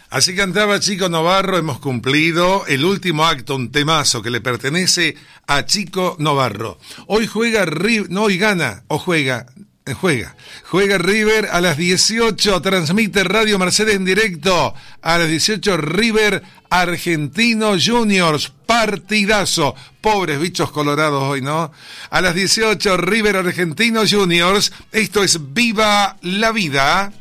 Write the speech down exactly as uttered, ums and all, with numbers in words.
Así cantaba Chico Novarro. Hemos cumplido el último acto, un temazo que le pertenece a Chico Novarro. Hoy juega River, no, hoy gana, o juega, juega, juega River a las dieciocho, transmite Radio Mercedes en directo, a las dieciocho River Argentino Juniors, partidazo, pobres bichos colorados hoy, ¿no? A las dieciocho River Argentino Juniors, esto es Viva la Vida.